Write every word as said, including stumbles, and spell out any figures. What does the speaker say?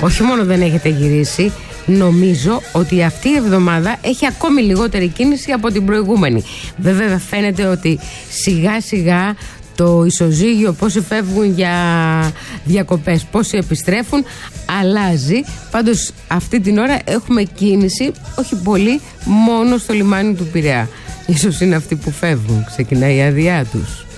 Όχι μόνο δεν έχετε γυρίσει, νομίζω ότι αυτή η εβδομάδα έχει ακόμη λιγότερη κίνηση από την προηγούμενη. Βέβαια φαίνεται ότι σιγά σιγά το ισοζύγιο, πόσοι φεύγουν για διακοπές, πόσοι επιστρέφουν, αλλάζει. Πάντως αυτή την ώρα έχουμε κίνηση, όχι πολύ, μόνο στο λιμάνι του Πειραιά. Ίσως είναι αυτοί που φεύγουν, ξεκινάει η άδειά τους.